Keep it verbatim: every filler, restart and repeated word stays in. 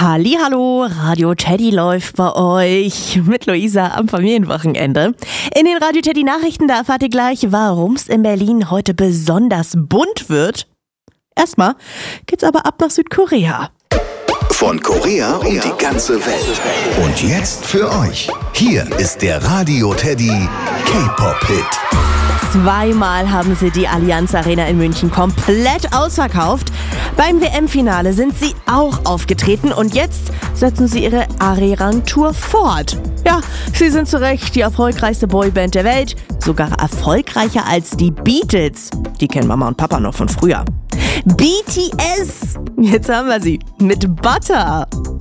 Hallihallo, Radio Teddy läuft bei euch mit Luisa am Familienwochenende. In den Radio Teddy Nachrichten, da erfahrt ihr gleich, warum es in Berlin heute besonders bunt wird. Erstmal geht's aber ab nach Südkorea. Von Korea um die ganze Welt. Und jetzt für euch. Hier ist der Radio Teddy K-Pop-Hit. Zweimal haben sie die Allianz Arena in München komplett ausverkauft. Beim W M-Finale sind sie auch aufgetreten und jetzt setzen sie ihre Arirang-Tour fort. Ja, sie sind zu Recht die erfolgreichste Boyband der Welt, sogar erfolgreicher als die Beatles. Die kennen Mama und Papa noch von früher. B T S, jetzt haben wir sie mit Butter.